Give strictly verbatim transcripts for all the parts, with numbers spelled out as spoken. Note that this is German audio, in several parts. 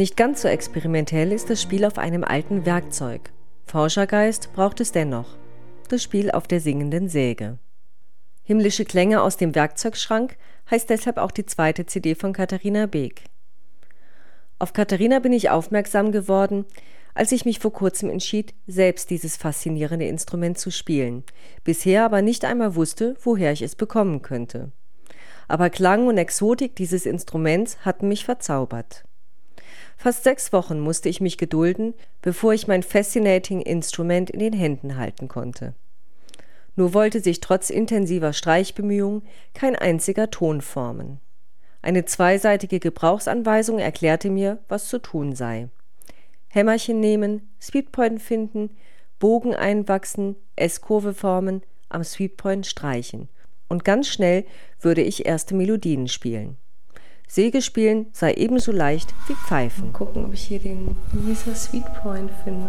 Nicht ganz so experimentell ist das Spiel auf einem alten Werkzeug. Forschergeist braucht es dennoch. Das Spiel auf der singenden Säge. Himmlische Klänge aus dem Werkzeugschrank heißt deshalb auch die zweite C D von Katharina Beek. Auf Katharina bin ich aufmerksam geworden, als ich mich vor kurzem entschied, selbst dieses faszinierende Instrument zu spielen, bisher aber nicht einmal wusste, woher ich es bekommen könnte. Aber Klang und Exotik dieses Instruments hatten mich verzaubert. Fast sechs Wochen musste ich mich gedulden, bevor ich mein Fascinating Instrument in den Händen halten konnte. Nur wollte sich trotz intensiver Streichbemühungen kein einziger Ton formen. Eine zweiseitige Gebrauchsanweisung erklärte mir, was zu tun sei. Hämmerchen nehmen, Sweetpoint finden, Bogen einwachsen, S-Kurve formen, am Sweetpoint streichen. Und ganz schnell würde ich erste Melodien spielen. Säge spielen sei ebenso leicht wie Pfeifen. Mal gucken, ob ich hier den Lisa Sweetpoint finde.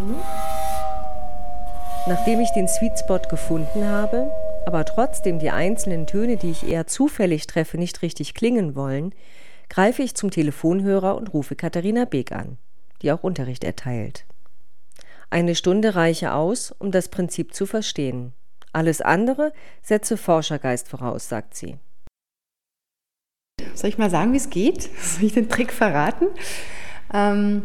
Nachdem ich den Sweet Spot gefunden habe, aber trotzdem die einzelnen Töne, die ich eher zufällig treffe, nicht richtig klingen wollen, greife ich zum Telefonhörer und rufe Katharina Beek an, die auch Unterricht erteilt. Eine Stunde reiche aus, um das Prinzip zu verstehen. Alles andere setze Forschergeist voraus, sagt sie. Soll ich mal sagen, wie es geht? Soll ich den Trick verraten? Ähm,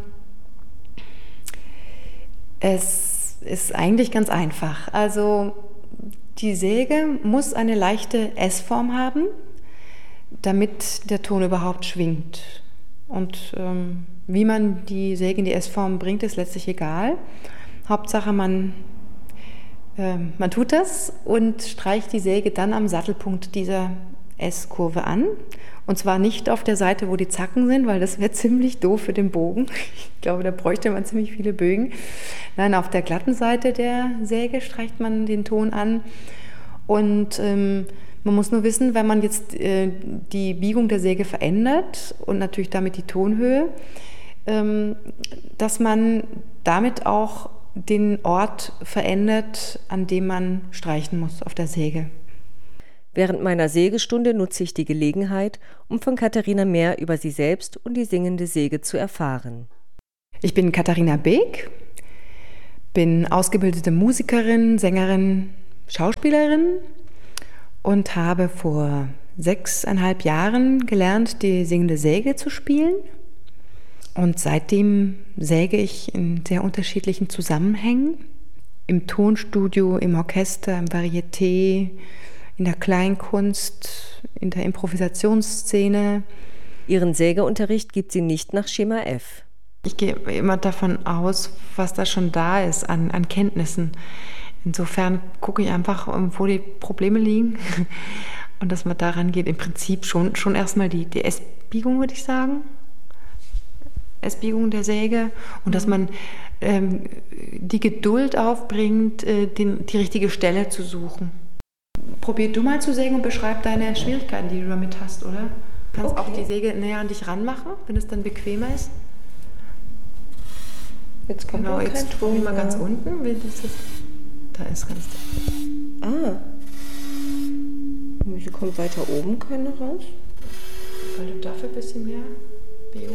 es ist eigentlich ganz einfach. Also die Säge muss eine leichte S-Form haben, damit der Ton überhaupt schwingt. Und ähm, wie man die Säge in die S-Form bringt, ist letztlich egal. Hauptsache, man, äh, man tut das und streicht die Säge dann am Sattelpunkt dieser S-Kurve an. Und zwar nicht auf der Seite, wo die Zacken sind, weil das wäre ziemlich doof für den Bogen. Ich glaube, da bräuchte man ziemlich viele Bögen. Nein, auf der glatten Seite der Säge streicht man den Ton an. Und ähm, man muss nur wissen, wenn man jetzt äh, die Biegung der Säge verändert und natürlich damit die Tonhöhe, ähm, dass man damit auch den Ort verändert, an dem man streichen muss auf der Säge. Während meiner Sägestunde nutze ich die Gelegenheit, um von Katharina mehr über sie selbst und die singende Säge zu erfahren. Ich bin Katharina Beek, bin ausgebildete Musikerin, Sängerin, Schauspielerin und habe vor sechseinhalb Jahren gelernt, die singende Säge zu spielen. Und seitdem säge ich in sehr unterschiedlichen Zusammenhängen. Im Tonstudio, im Orchester, im Varieté, in der Kleinkunst, in der Improvisationsszene. Ihren Sägeunterricht gibt sie nicht nach Schema F. Ich gehe immer davon aus, was da schon da ist an, an Kenntnissen. Insofern gucke ich einfach, wo die Probleme liegen und dass man daran geht. Im Prinzip schon, schon erstmal die, die S-Biegung, würde ich sagen. S-Biegung der Säge und dass man ähm, die Geduld aufbringt, äh, den, die richtige Stelle zu suchen. Probier du mal zu sägen und beschreib deine Schwierigkeiten, die du damit hast, oder? Du kannst okay. auch die Säge näher an dich ranmachen, wenn es dann bequemer ist. Jetzt kommt genau, auch jetzt kein probier Ton mal mehr. ganz unten. Wie das ist. Da ist ganz da. Ah. Wieso kommt weiter oben keine raus? Weil du dafür ein bisschen mehr